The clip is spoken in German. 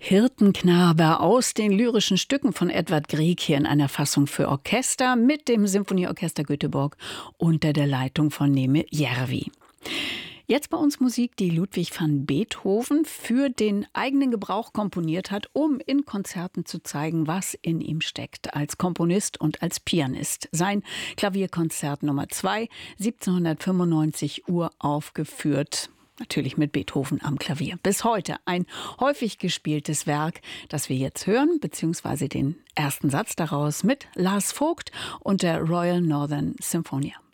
Hirtenknabe aus den lyrischen Stücken von Edvard Grieg hier in einer Fassung für Orchester mit dem Symphonieorchester Göteborg unter der Leitung von Neeme Järvi. Jetzt bei uns Musik, die Ludwig van Beethoven für den eigenen Gebrauch komponiert hat, um in Konzerten zu zeigen, was in ihm steckt, als Komponist und als Pianist. Sein Klavierkonzert Nummer 2, 1795 uraufgeführt. Natürlich mit Beethoven am Klavier. Bis heute ein häufig gespieltes Werk, das wir jetzt hören, beziehungsweise den ersten Satz daraus mit Lars Vogt und der Royal Northern Symphonia.